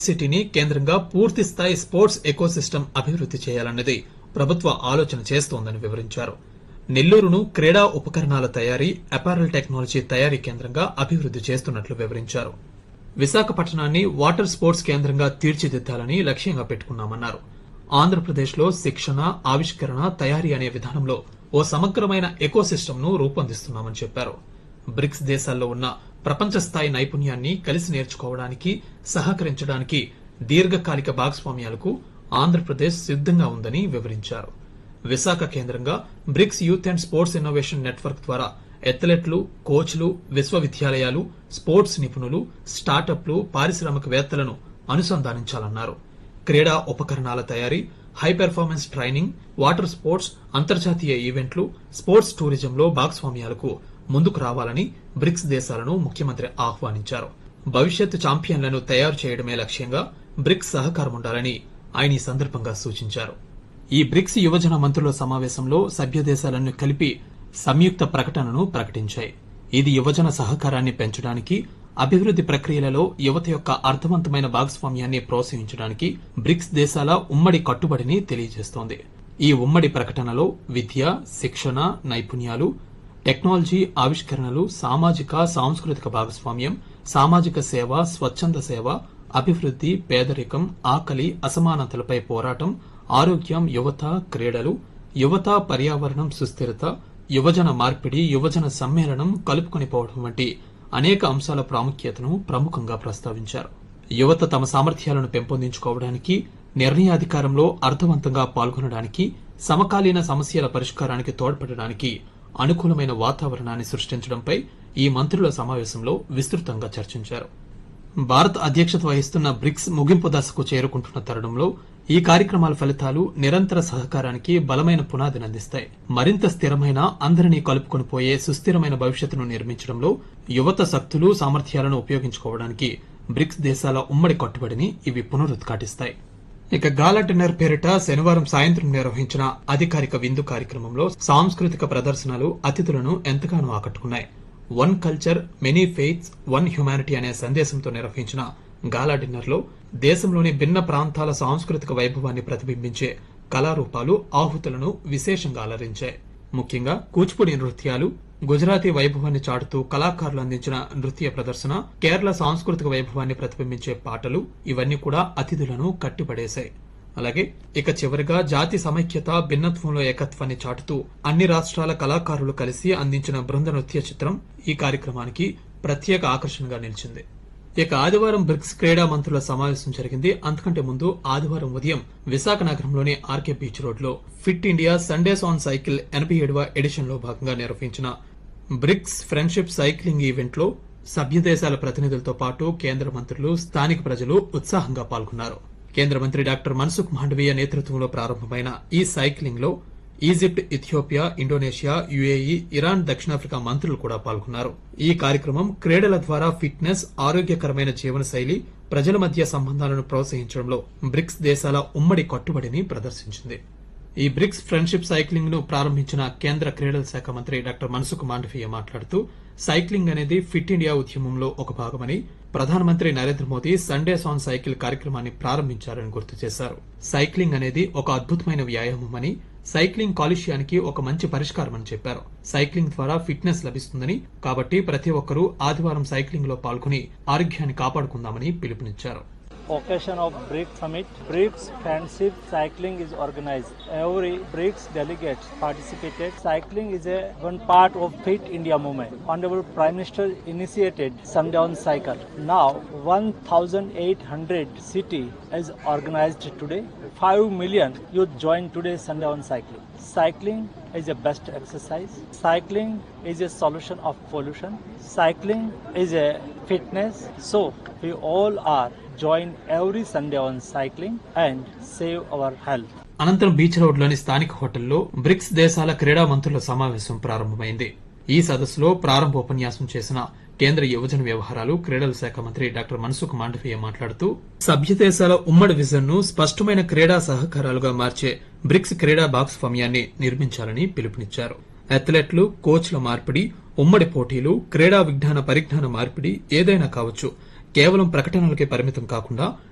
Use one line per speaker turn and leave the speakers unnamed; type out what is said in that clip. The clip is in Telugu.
సిటీని కేంద్రంగా పూర్తి స్థాయి స్పోర్ట్స్ ఎకోసిస్టమ్ అభివృద్ది చేయాలన్నది ప్రభుత్వ ఆలోచన చేస్తోందని వివరించారు. నెల్లూరును క్రీడా ఉపకరణాల తయారీ, అపారల్ టెక్నాలజీ తయారీ కేంద్రంగా అభివృద్ది చేస్తున్నట్లు వివరించారు. విశాఖపట్నాన్ని వాటర్ స్పోర్ట్స్ కేంద్రంగా తీర్చిదిద్దాలని లక్ష్యంగా పెట్టుకున్నామన్నారు. ఆంధ్రప్రదేశ్లో శిక్షణ, ఆవిష్కరణ, తయారీ అనే విధానంలో ఓ సమగ్రమైన ఎకోసిస్టమ్ ను రూపొందిస్తున్నామని చెప్పారు. బ్రిక్స్ దేశాల్లో ఉన్న ప్రపంచ స్థాయి నైపుణ్యాన్ని కలిసి నేర్చుకోవడానికి, సహకరించడానికి దీర్ఘకాలిక భాగస్వామ్యాలకు ఆంధ్రప్రదేశ్ సిద్దంగా ఉందని వివరించారు. విశాఖ కేంద్రంగా bricks youth and sports innovation network ద్వారా అథ్లెట్లు, కోచ్లు, విశ్వవిద్యాలయాలు, స్పోర్ట్స్ నిపుణులు, స్టార్టప్లు, పారిశ్రామికవేత్తలను అనుసంధానించాలన్నారు. క్రీడా ఉపకరణాల తయారీ, high performance training, water sports, అంతర్జాతీయ ఈవెంట్లు, స్పోర్ట్స్ టూరిజంలో భాగస్వామ్యాలకు ముందుకు రావాలని బ్రిక్స్ దేశాలను ముఖ్యమంత్రి ఆహ్వానించారు. భవిష్యత్ ఛాంపియన్లను తయారు చేయడమే లక్ష్యంగా బ్రిక్స్ సహకారం ఉండాలని ఆయన ఈ సందర్భంగా సూచించారు. ఈ బ్రిక్స్ యువజన మంత్రుల సమావేశంలో సభ్య దేశాలను కలిపి సంయుక్త ప్రకటనను ప్రకటించాయి. ఇది యువజన సహకారాన్ని పెంచడానికి, అభివృద్ది ప్రక్రియలలో యువత యొక్క అర్థవంతమైన భాగస్వామ్యాన్ని ప్రోత్సహించడానికి బ్రిక్స్ దేశాల ఉమ్మడి కట్టుబడిని తెలియజేస్తోంది. ఈ ఉమ్మడి ప్రకటనలో విద్య, శిక్షణ, నైపుణ్యాలు, టెక్నాలజీ, ఆవిష్కరణలు, సామాజిక, సాంస్కృతిక భాగస్వామ్యం, సామాజిక సేవ, స్వచ్ఛంద సేవ, అభివృద్ది, పేదరికం, ఆకలి, అసమానతలపై పోరాటం, ఆరోగ్యం, యువత, క్రీడలు, యువత, పర్యావరణం, సుస్థిరత, యువజన మార్పిడి, యువజన సమ్మేళనం, కలుపుకొనిపోవడం వంటి అనేక అంశాల ప్రాముఖ్యతను ప్రముఖంగా ప్రస్తావించారు. యువత తమ సామర్థ్యాలను పెంపొందించుకోవడానికి, నిర్ణయాధికారంలో అర్థవంతంగా పాల్గొనడానికి, సమకాలీన సమస్యల పరిష్కారానికి తోడ్పడడానికి అనుకూలమైన వాతావరణాన్ని సృష్టించడంపై ఈ మంత్రుల సమావేశంలో విస్తృతంగా చర్చించారు. భారత్ అధ్యక్షత వహిస్తున్న బ్రిక్స్ ముగింపు దశకు చేరుకుంటున్న తరుణంలో ఈ కార్యక్రమాల ఫలితాలు నిరంతర సహకారానికి బలమైన పునాదిని అందిస్తాయి. మరింత స్థిరమైన, అందరినీ కలుపుకొనిపోయే సుస్థిరమైన భవిష్యత్తును నిర్మించడంలో యువత శక్తులు, సామర్థ్యాలను ఉపయోగించుకోవడానికి బ్రిక్స్ దేశాల ఉమ్మడి కట్టుబడిని ఇవి పునరుద్ఘాటిస్తాయి. ఇక గాలా డిన్నర్ పేరిట శనివారం సాయంత్రం నిర్వహించిన అధికారిక విందు కార్యక్రమంలో సాంస్కృతిక ప్రదర్శనలు అతిథులను ఎంతగానో ఆకట్టుకున్నాయి. One culture, many faiths, one humanity అనే సందేశంతో నిర్వహించిన గాలా డిన్నర్ లో దేశంలోని భిన్న ప్రాంతాల సాంస్కృతిక వైభవాన్ని ప్రతిబింబించే కళారూపాలు, ఆహుతులను విశేషంగా అలరించాయి. ముఖ్యంగా కూచిపూడి నృత్యాలు, గుజరాతీ వైభవాన్ని చాటుతూ కళాకారులు అందించిన నృత్య ప్రదర్శన, కేరళ సాంస్కృతిక వైభవాన్ని ప్రతిబింబించే పాటలు ఇవన్నీ కూడా అతిథులను కట్టిపడేశాయి. అలాగే ఇక చివరిగా జాతి సమైక్యత, భిన్నత్వంలో ఏకత్వాన్ని చాటుతూ అన్ని రాష్ట్రాల కళాకారులు కలిసి అందించిన బృంద నృత్య చిత్రం ఈ కార్యక్రమానికి ప్రత్యేక ఆకర్షణగా నిలిచింది. ఇక ఆదివారం బ్రిక్స్ క్రీడా మంత్రుల సమావేశం జరిగింది. అంతకంటే ముందు ఆదివారం ఉదయం విశాఖ నగరంలోని ఆర్కే బీచ్ రోడ్ లో fit India Sundays on cycle 87వ edition లో భాగంగా నిర్వహించిన బ్రిక్స్ ఫ్రెండ్షిప్ సైక్లింగ్ ఈవెంట్ లో సభ్య దేశాల ప్రతినిధులతో పాటు కేంద్ర మంత్రులు, స్థానిక ప్రజలు ఉత్సాహంగా పాల్గొన్నారు. కేంద్ర మంత్రి డాక్టర్ మన్సుఖ్ మాండవీయ నేతృత్వంలో ప్రారంభమైన ఈ సైక్లింగ్ లో Egypt, Ethiopia, Indonesia, UAE, Iran, దక్షిణాఫ్రికా మంత్రులు కూడా పాల్గొన్నారు. ఈ కార్యక్రమం క్రీడల ద్వారా ఫిట్నెస్, ఆరోగ్యకరమైన జీవనశైలి, ప్రజల మధ్య సంబంధాలను ప్రోత్సహించడంలో బ్రిక్స్ దేశాల ఉమ్మడి కట్టుబడిని ప్రదర్శించింది. ఈ బ్రిక్స్ ఫ్రెండ్షిప్ సైక్లింగ్ ను ప్రారంభించిన కేంద్ర క్రీడల శాఖ మంత్రి డాక్టర్ మన్సుఖ్ మాండవీయ మాట్లాడుతూ సైక్లింగ్ అనేది ఫిట్ ఇండియా ఉద్యమంలో ఒక భాగమని, ప్రధానమంత్రి Narendra Modi Sundays on cycle కార్యక్రమాన్ని ప్రారంభించారని గుర్తు చేశారు. సైక్లింగ్ అనేది ఒక అద్భుతమైన వ్యాయామమని, సైక్లింగ్ కాలుష్యానికి ఒక మంచి పరిష్కారమని చెప్పారు. సైక్లింగ్ ద్వారా ఫిట్నెస్ లభిస్తుందని, కాబట్టి ప్రతి ఒక్కరూ ఆదివారం సైక్లింగ్ లో పాల్గొని ఆరోగ్యాన్ని కాపాడుకుందామని పిలుపునిచ్చారు.
Occasion of BRICS Summit, BRICS Friendship Cycling is organized. Every BRICS delegates participated. Cycling is one part of Fit India movement. Honorable Prime Minister initiated Sundown Cycle. Now 1,800 city is organized today. 5 million youth join today Sundown Cycling. Cycling is a best exercise. Cycling is a solution of pollution. Cycling is a fitness. So we all are join every Sunday on cycling and save our health.
అనంతరం బీచ్ రోడ్ లోని స్థానిక హోటల్లో బ్రిక్స్ దేశాల క్రీడా మంత్రుల సమావేశం ప్రారంభమైంది. ఈ సదస్సులో ప్రారంభోపన్యాసం చేసిన కేంద్ర యువజన వ్యవహారాలు, క్రీడల శాఖ మంత్రి డాక్టర్ మన్సుఖ్ మాండవీయ మాట్లాడుతూ సభ్య దేశాల ఉమ్మడి విజన్ ను స్పష్టమైన క్రీడా సహకారాలుగా మార్చే బ్రిక్స్ క్రీడా భాగస్వామ్యాన్ని నిర్మించాలని పిలుపునిచ్చారు. అథ్లెట్లు, కోచ్ల మార్పిడి, ఉమ్మడి పోటీలు, క్రీడా విజ్ఞాన పరిజ్ఞాన మార్పిడి ఏదైనా కావచ్చు, కేవలం ప్రకటనలకే పరిమితం కాకుండా